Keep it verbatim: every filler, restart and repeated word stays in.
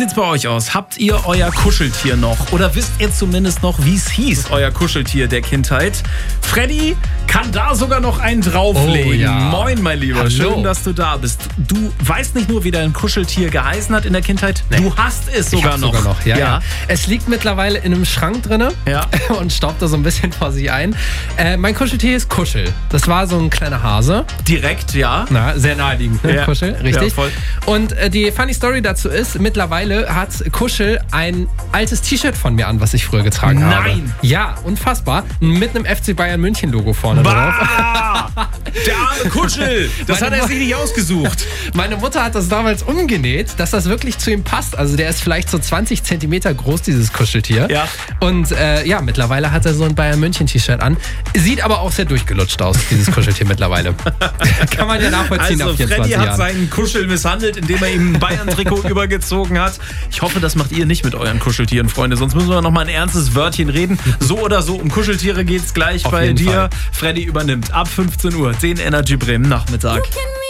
Wie sieht's bei euch aus? Habt ihr euer Kuscheltier noch? Oder wisst ihr zumindest noch, wie es hieß, euer Kuscheltier der Kindheit? Freddy kann da sogar noch einen drauflegen. Oh, ja. Moin, mein Lieber. Hallo. Schön, dass du da bist. Du weißt nicht nur, wie dein Kuscheltier geheißen hat in der Kindheit, Nee. du hast es sogar ich noch. sogar noch. Ja, ja. ja. Es liegt mittlerweile in einem Schrank drin Ja. und staubt da so ein bisschen vor sich ein. Äh, mein Kuscheltier ist Kuschel. Das war so ein kleiner Hase. Direkt, ja. Na, sehr naheliegend, ne? Ja. Kuschel, richtig. Ja, voll. Und äh, die funny Story dazu ist, mittlerweile hat Kuschel ein altes T-Shirt von mir an, was ich früher getragen habe. Nein! Ja, unfassbar. Mit einem F C Bayern München Logo vorne drauf. Bah! Der arme Kuschel! Das Meine hat er Mu- sich nicht ausgesucht. Meine Mutter hat das damals umgenäht, dass das wirklich zu ihm passt. Also der ist vielleicht so zwanzig Zentimeter groß, dieses Kuscheltier. Ja. Und äh, ja, mittlerweile hat er so ein Bayern München T-Shirt an. Sieht aber auch sehr durchgelutscht aus, dieses Kuscheltier mittlerweile. Kann man ja nachvollziehen Also nach Freddy vierundzwanzig hat Jahren. seinen Kuschel misshandelt, indem er ihm ein Bayern-Trikot übergezogen hat. Ich hoffe, das macht ihr nicht mit euren Kuscheltieren, Freunde. Sonst müssen wir noch mal ein ernstes Wörtchen reden. So oder so, um Kuscheltiere geht's gleich Auf bei jeden dir. Fall. Freddy übernimmt ab fünfzehn Uhr den Energy Bremen Nachmittag.